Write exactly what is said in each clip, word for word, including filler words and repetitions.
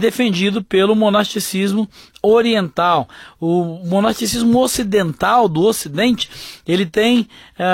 defendido pelo monasticismo oriental. O monasticismo ocidental, do Ocidente, ele tem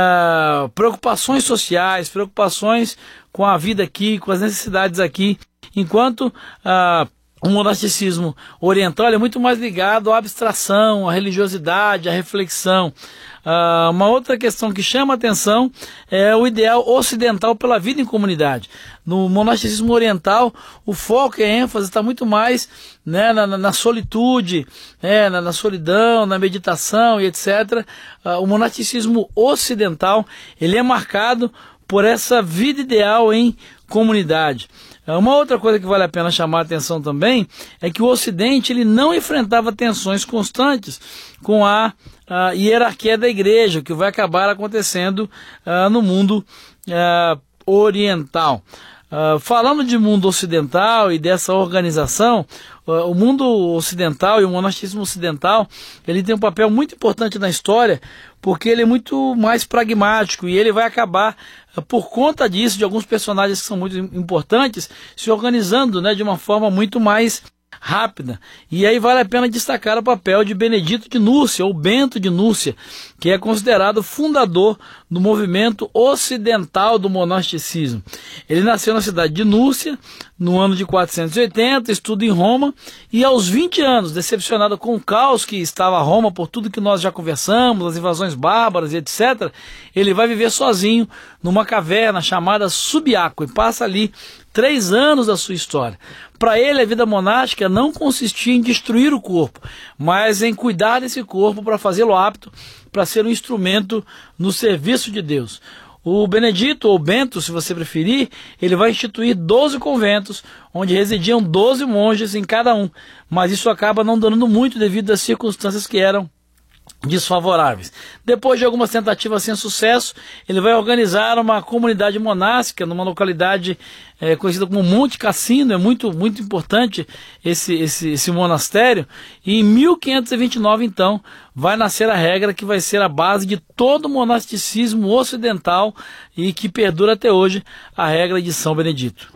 uh, preocupações sociais, preocupações com a vida aqui, com as necessidades aqui, enquanto uh, o monasticismo oriental é muito mais ligado à abstração, à religiosidade, à reflexão. Uh, uma outra questão que chama a atenção é o ideal ocidental pela vida em comunidade. No monasticismo oriental, o foco e a ênfase está muito mais, né, na, na solitude, né, na, na solidão, na meditação e etcétera. Uh, o monasticismo ocidental, ele é marcado por essa vida ideal em comunidade. Uma outra coisa que vale a pena chamar a atenção também é que o Ocidente ele não enfrentava tensões constantes com a, a hierarquia da igreja, que vai acabar acontecendo uh, no mundo uh, oriental. Uh, falando de mundo ocidental e dessa organização, uh, o mundo ocidental e o monasticismo ocidental, ele tem um papel muito importante na história, porque ele é muito mais pragmático e ele vai acabar, uh, por conta disso, de alguns personagens que são muito importantes, se organizando, né, de uma forma muito mais rápida. E aí vale a pena destacar o papel de Benedito de Núrcia, ou Bento de Núrcia, que é considerado fundador do movimento ocidental do monasticismo. Ele nasceu na cidade de Núrcia, no ano de quatrocentos e oitenta, estuda em Roma, e aos vinte anos, decepcionado com o caos que estava Roma, por tudo que nós já conversamos, as invasões bárbaras e etcétera, ele vai viver sozinho numa caverna chamada Subiaco, e passa ali três anos da sua história. Para ele, a vida monástica não consistia em destruir o corpo, mas em cuidar desse corpo para fazê-lo apto para ser um instrumento no serviço de Deus. O Benedito, ou Bento, se você preferir, ele vai instituir doze conventos, onde residiam doze monges em cada um, mas isso acaba não durando muito devido às circunstâncias que eram desfavoráveis. Depois de algumas tentativas sem sucesso, ele vai organizar uma comunidade monástica numa localidade é, conhecida como Monte Cassino. É muito, muito importante esse, esse, esse monastério, e em mil quinhentos e vinte e nove então vai nascer a regra que vai ser a base de todo o monasticismo ocidental e que perdura até hoje, a regra de São Benedito.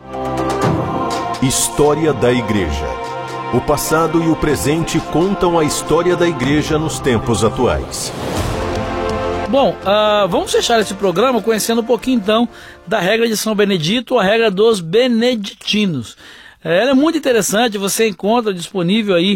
História da Igreja. O passado e o presente contam a história da igreja nos tempos atuais. Bom, uh, vamos fechar esse programa conhecendo um pouquinho então da regra de São Benedito, a regra dos beneditinos. É, ela é muito interessante, você encontra disponível aí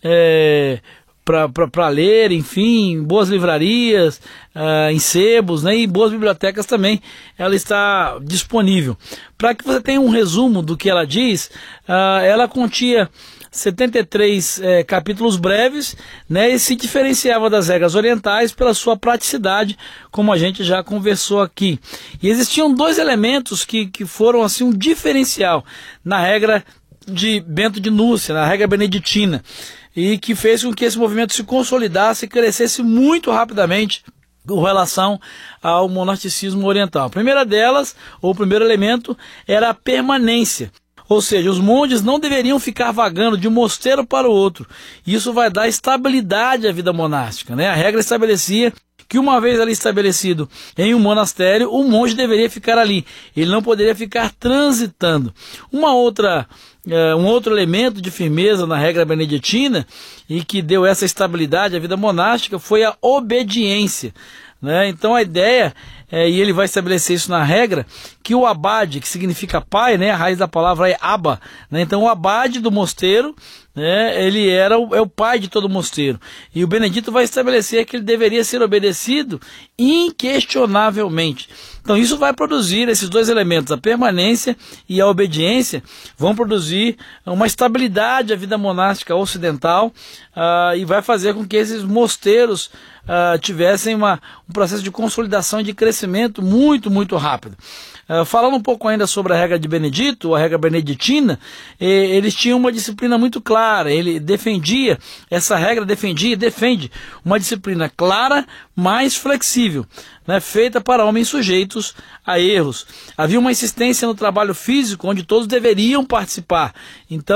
é, para ler, enfim, em boas livrarias, uh, em sebos, né, e boas bibliotecas também, ela está disponível. Para que você tenha um resumo do que ela diz, uh, ela continha setenta e três é, capítulos breves, né, e se diferenciava das regras orientais pela sua praticidade, como a gente já conversou aqui. E existiam dois elementos que, que foram assim um diferencial na regra de Bento de Núrcia, na regra beneditina, e que fez com que esse movimento se consolidasse e crescesse muito rapidamente com relação ao monasticismo oriental. A primeira delas, ou o primeiro elemento, era a permanência. Ou seja, os monges não deveriam ficar vagando de um mosteiro para o outro. Isso vai dar estabilidade à vida monástica, né? A regra estabelecia que uma vez ali estabelecido em um monastério, o monge deveria ficar ali. Ele não poderia ficar transitando. Uma outra, uh, um outro elemento de firmeza na regra beneditina e que deu essa estabilidade à vida monástica foi a obediência, né? Então a ideia, é, e ele vai estabelecer isso na regra, que o abade, que significa pai, né, a raiz da palavra é aba, né? Então o abade do mosteiro, né, ele era o, é o pai de todo o mosteiro. E o Benedito vai estabelecer que ele deveria ser obedecido inquestionavelmente. Então isso vai produzir, esses dois elementos, a permanência e a obediência, vão produzir uma estabilidade à vida monástica ocidental, uh, e vai fazer com que esses mosteiros uh, tivessem uma, um processo de consolidação e de crescimento muito, muito rápido. Uh, falando um pouco ainda sobre a regra de Benedito, a regra beneditina, eh, eles tinham uma disciplina muito clara. Ele defendia, essa regra defendia e defende uma disciplina clara, mas flexível, né, feita para homens sujeitos a erros. Havia uma insistência no trabalho físico, onde todos deveriam participar. Então,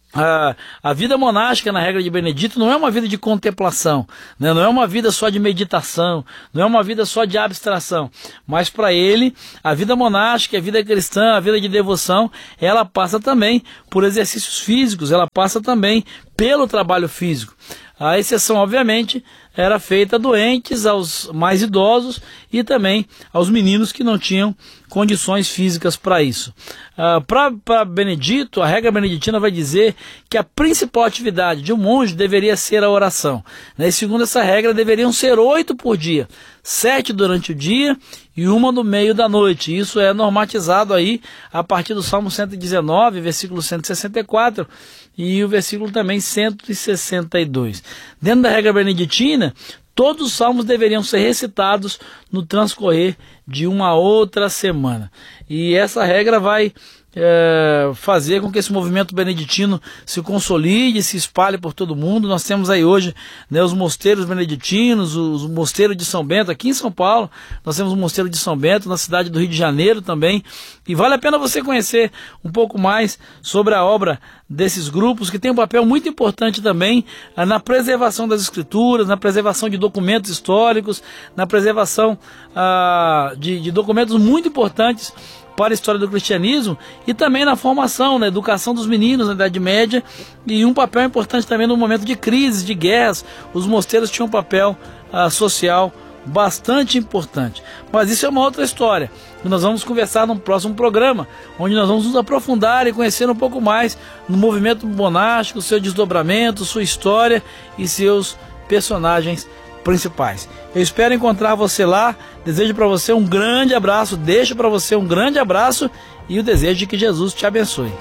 A, a vida monástica, na regra de Benedito, não é uma vida de contemplação, né? Não é uma vida só de meditação, não é uma vida só de abstração, mas para ele, a vida monástica, a vida cristã, a vida de devoção, ela passa também por exercícios físicos, ela passa também pelo trabalho físico. A exceção, obviamente, era feita a doentes, aos mais idosos e também aos meninos que não tinham condições físicas para isso. Uh, para Benedito, a regra beneditina vai dizer que a principal atividade de um monge deveria ser a oração. Né? E segundo essa regra, deveriam ser oito por dia, sete durante o dia e uma no meio da noite. Isso é normatizado aí a partir do Salmo cento e dezenove, versículo cento e sessenta e quatro, e o versículo também cento e sessenta e dois. Dentro da regra beneditina, todos os salmos deveriam ser recitados no transcorrer de uma outra semana. E essa regra vai é, fazer com que esse movimento beneditino se consolide, se espalhe por todo mundo. Nós temos aí hoje, né, os mosteiros beneditinos, os mosteiros de São Bento, aqui em São Paulo, nós temos o mosteiro de São Bento, na cidade do Rio de Janeiro também, e vale a pena você conhecer um pouco mais sobre a obra desses grupos, que tem um papel muito importante também ah, na preservação das escrituras, na preservação de documentos históricos, na preservação ah, de, de documentos muito importantes para a história do cristianismo e também na formação, na educação dos meninos na Idade Média, e um papel importante também no momento de crises, de guerras. Os mosteiros tinham um papel ah, social bastante importante. Mas isso é uma outra história, que nós vamos conversar num próximo programa, onde nós vamos nos aprofundar e conhecer um pouco mais no movimento monástico, seu desdobramento, sua história e seus personagens principais. Eu espero encontrar você lá, desejo para você um grande abraço, deixo para você um grande abraço e o desejo de que Jesus te abençoe.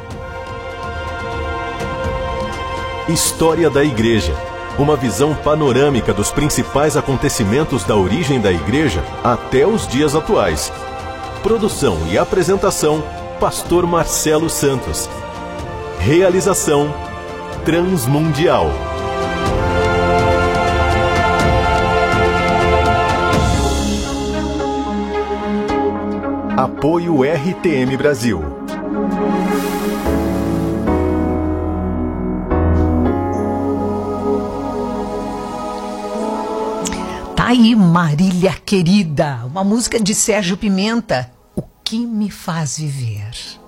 História da Igreja. Uma visão panorâmica dos principais acontecimentos da origem da Igreja até os dias atuais. Produção e apresentação, Pastor Marcelo Santos. Realização, Transmundial. Apoio R T M Brasil. Tá aí, Marília Querida, uma música de Sérgio Pimenta, O Que Me Faz Viver.